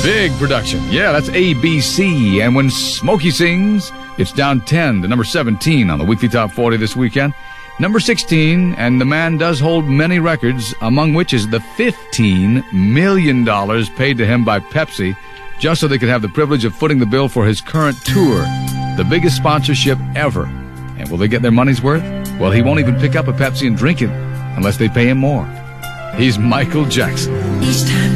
Big production. Yeah, that's ABC. And when Smokey sings, it's down 10 to number 17 on the weekly top 40 this weekend. Number 16, and the man does hold many records, among which is the $15 million paid to him by Pepsi, just so they could have the privilege of footing the bill for his current tour, the biggest sponsorship ever. And will they get their money's worth? Well, he won't even pick up a Pepsi and drink it unless they pay him more. He's Michael Jackson. Each time